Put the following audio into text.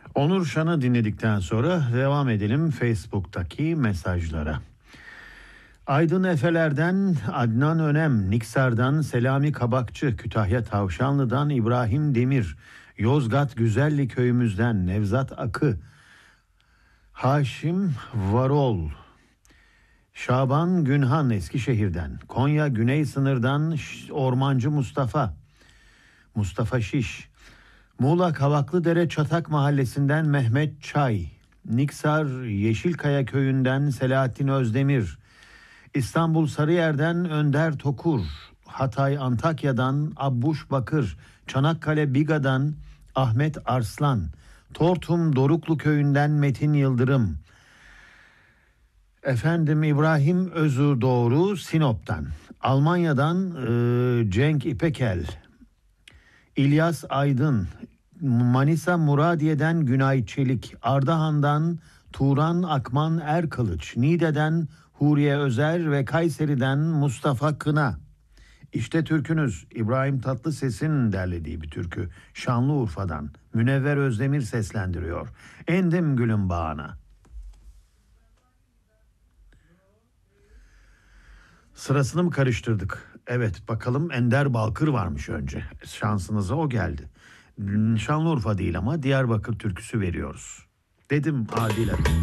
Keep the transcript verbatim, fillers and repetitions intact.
Onur Şan'ı dinledikten sonra devam edelim Facebook'taki mesajlara. Aydın Efeler'den Adnan Önem, Niksar'dan Selami Kabakçı, Kütahya Tavşanlı'dan İbrahim Demir, Yozgat Güzelli köyümüzden Nevzat Akı, Haşim Varol, Şaban Günhan Eskişehir'den, Konya Güney Sınır'dan Ormancı Mustafa, Mustafa Şiş, Muğla Kavaklıdere Çatak Mahallesi'nden Mehmet Çay, Niksar Yeşilkaya Köyü'nden Selahattin Özdemir, İstanbul Sarıyer'den Önder Tokur, Hatay Antakya'dan Abbuş Bakır, Çanakkale Biga'dan Ahmet Arslan, Tortum Doruklu Köyü'nden Metin Yıldırım, efendim İbrahim Özü Doğru Sinop'tan, Almanya'dan e, Cenk İpekel, İlyas Aydın, Manisa Muradiye'den Günay Çelik, Ardahan'dan Turan Akman Erkılıç, Niğde'den Huriye Özer ve Kayseri'den Mustafa Kına. İşte türkünüz, İbrahim Tatlıses'in derlediği bir türkü. Şanlıurfa'dan Münevver Özdemir seslendiriyor. Endim gülüm bağına. Sırasını mı karıştırdık? Evet, bakalım Ender Balkır varmış önce. Şansınıza o geldi. Şanlıurfa değil ama Diyarbakır türküsü veriyoruz. Dedim adilen.